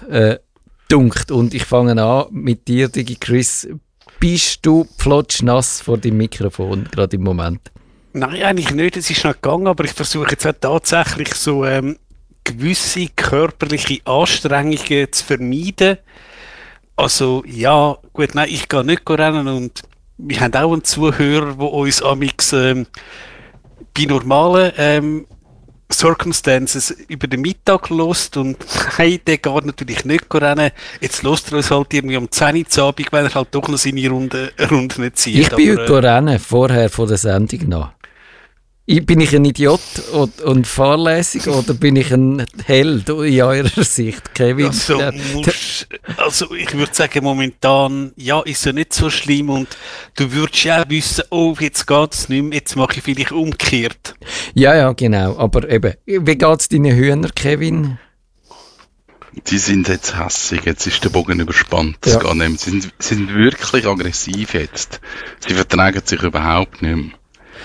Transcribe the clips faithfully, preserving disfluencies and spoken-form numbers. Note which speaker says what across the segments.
Speaker 1: äh, dunkt. Und ich fange an mit dir, Digi Chris. Bist du plotschnass vor dem Mikrofon, gerade im Moment?
Speaker 2: Nein, eigentlich nicht. Es ist noch gegangen, aber ich versuche jetzt auch tatsächlich so ähm, gewisse körperliche Anstrengungen zu vermeiden. Also, ja, gut, nein, ich gehe nicht rennen und wir haben auch einen Zuhörer, der uns amix ähm, bei normalen ähm, Circumstances über den Mittag lässt und hey, der geht natürlich nicht rennen. Jetzt lässt er uns halt irgendwie um zehn Uhr Abend, weil er halt doch noch seine Runde, Runde nicht zieht.
Speaker 1: Ich bin
Speaker 2: aber,
Speaker 1: heute äh, rennen, vorher von der Sendung noch. Ich, bin ich ein Idiot und, und fahrlässig oder bin ich ein Held in eurer Sicht, Kevin?
Speaker 2: Also,
Speaker 1: der,
Speaker 2: musst, also ich würde sagen, momentan ja, ist es nicht so schlimm und du würdest ja auch wissen, oh, jetzt geht es nicht mehr, jetzt mache ich vielleicht umgekehrt.
Speaker 1: Ja, ja, genau. Aber eben, wie geht es deinen Hühnern, Kevin?
Speaker 3: Die sind jetzt hässig, jetzt ist der Bogen überspannt. Das
Speaker 1: Ja.
Speaker 3: geht nicht mehr. Sie sind, sie sind wirklich aggressiv jetzt. Sie vertragen sich überhaupt nicht mehr.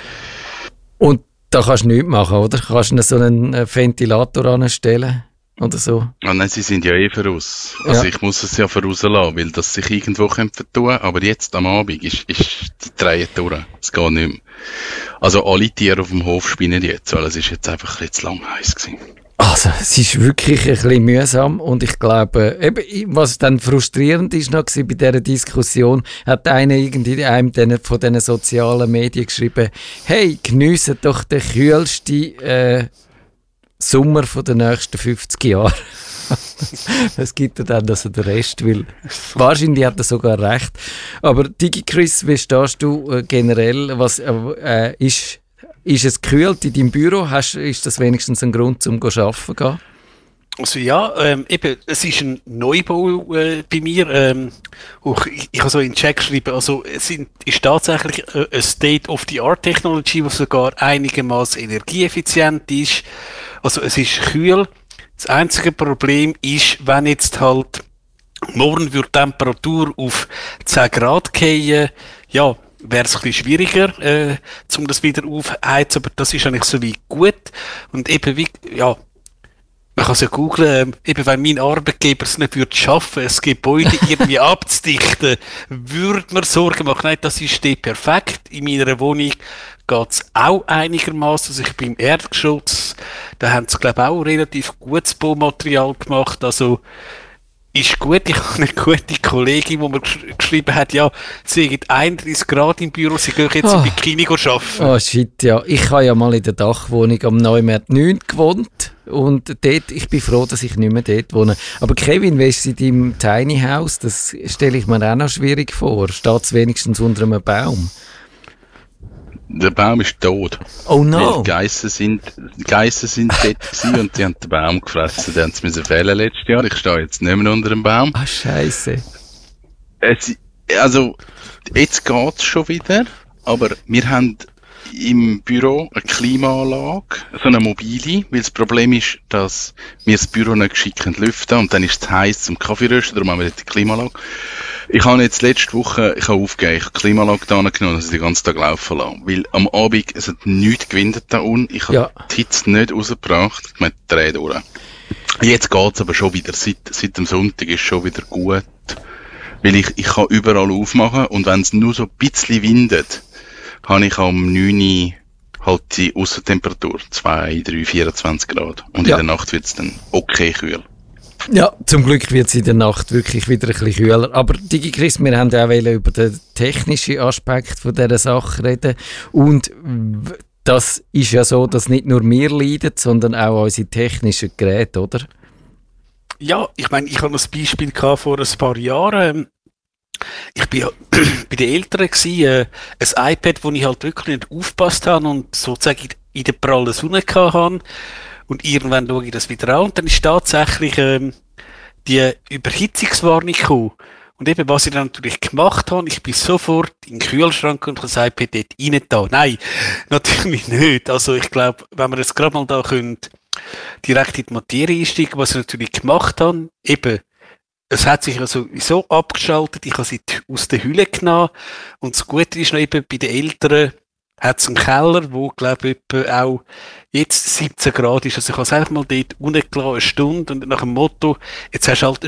Speaker 1: Und da kannst du nichts machen, oder? Kannst du so einen äh, Ventilator anstellen oder so?
Speaker 3: Ah, nein, sie sind ja eh voraus. Also
Speaker 1: Ja.
Speaker 3: ich muss es ja vorauslassen, weil das sich irgendwo könnte vertun. Aber jetzt am Abend ist, ist die Dreie durch. Es geht nicht mehr. Also alle Tiere auf dem Hof spinnen jetzt, weil es ist jetzt einfach ein bisschen zu lang heiß gewesen.
Speaker 1: Also, es ist wirklich ein bisschen mühsam und ich glaube, eben, was dann frustrierend ist noch gewesen bei dieser Diskussion, hat einer irgendwie einem von diesen sozialen Medien geschrieben, hey, geniessen doch den kühlsten äh, Sommer von den nächsten fünfzig Jahren. Es gibt ja dann also den Rest, weil wahrscheinlich hat er sogar recht. Aber Digi Chris, wie stehst du äh, generell, was äh, ist Ist es gekühlt in deinem Büro? Hast, ist das wenigstens ein Grund, um zu arbeiten zu gehen?
Speaker 2: Also ja, ähm, eben, es ist ein Neubau äh, bei mir. Ähm, auch, ich, ich habe so in den Chat geschrieben, also es sind, ist tatsächlich äh, eine State-of-the-Art-Technology, die sogar einigermaßen energieeffizient ist. Also es ist kühl. Das einzige Problem ist, wenn jetzt halt morgen wird die Temperatur auf zehn Grad fallen, ja, wäre es ein bisschen schwieriger, äh, um das wieder aufzuheizen, aber das ist eigentlich so wie gut. Und eben wie, ja, man kann es ja googlen, äh, eben wenn mein Arbeitgeber es nicht würde schaffen, das Gebäude irgendwie abzudichten, würde man Sorgen machen. Nein, das ist eh perfekt. In meiner Wohnung geht es auch einigermaßen. Also ich bin im Erdgeschoss, da haben sie, glaube ich, auch relativ gutes Baumaterial gemacht. Also ist gut. Ich habe eine gute Kollegin, die mir gesch- geschrieben hat, ja, sie haben einunddreißig Grad im Büro, sie gehen jetzt
Speaker 1: Oh.
Speaker 2: im Bikini arbeiten.
Speaker 1: Oh shit, ja. Ich habe ja mal in der Dachwohnung am Neumarkt neun gewohnt und dort, ich bin froh, dass ich nicht mehr dort wohne. Aber Kevin, wie ist es in deinem Tiny House? Das stelle ich mir auch noch schwierig vor. Steht es wenigstens unter einem Baum?
Speaker 3: Der Baum ist tot.
Speaker 1: Oh
Speaker 3: Weil
Speaker 1: no!
Speaker 3: die Geissen sind, die Geissen sind dort gewesen und die haben den Baum gefressen. Die haben es müssen fällen letztes Jahr. Ich stehe jetzt nicht mehr unter dem Baum.
Speaker 1: Ah, Scheiße.
Speaker 3: Es, also, jetzt geht's schon wieder, aber wir haben im Büro eine Klimaanlage, so eine mobile, weil das Problem ist, dass wir das Büro nicht geschickt lüften und dann ist es heiß zum Kaffee rösten, darum haben wir jetzt die Klimaanlage. Ich habe jetzt letzte Woche, ich habe aufgegeben, ich habe die Klimaanlage da genommen, dass ich den ganzen Tag laufen lasse, weil am Abend, es hat nichts gewindet da unten, ich habe
Speaker 1: Ja.
Speaker 3: die Hitze nicht rausgebracht, man dreht durch. Jetzt geht's aber schon wieder, seit, seit dem Sonntag ist schon wieder gut, weil ich, ich kann überall aufmachen und wenn es nur so ein bisschen windet, habe ich am neun Uhr halt die Aussentemperatur, zwei, drei, vierundzwanzig Grad. Und
Speaker 1: Ja.
Speaker 3: in der Nacht wird es dann okay kühl.
Speaker 1: Ja, zum Glück wird es in der Nacht wirklich wieder ein bisschen kühler. Aber Digi Chris, wir haben ja auch über den technischen Aspekt von dieser Sache reden. Und w- das ist ja so, dass nicht nur wir leiden, sondern auch unsere technischen Geräte, oder?
Speaker 2: Ja, ich meine, ich habe ein Beispiel gehabt vor ein paar Jahren. Ich bin ja bei den Eltern gewesen, äh, ein iPad, wo ich halt wirklich nicht aufgepasst habe und sozusagen in der prallen Sonne gehabt habe. Und irgendwann schaue ich das wieder an und dann ist tatsächlich ähm, die Überhitzungswarnung gekommen. Und eben, was ich dann natürlich gemacht habe, ich bin sofort in den Kühlschrank und habe das iPad dort rein da. Nein, natürlich nicht. Also ich glaube, wenn wir jetzt gerade mal da können, direkt in die Materie einsteigen, was ich natürlich gemacht habe, eben, es hat sich ja sowieso abgeschaltet, ich habe sie aus der Hülle genommen und das Gute ist noch eben, bei den Eltern hat es einen Keller, wo, glaube ich, etwa auch jetzt siebzehn Grad ist. Also ich habe es einfach mal dort unten gelassen, eine Stunde und nach dem Motto, jetzt hast du halt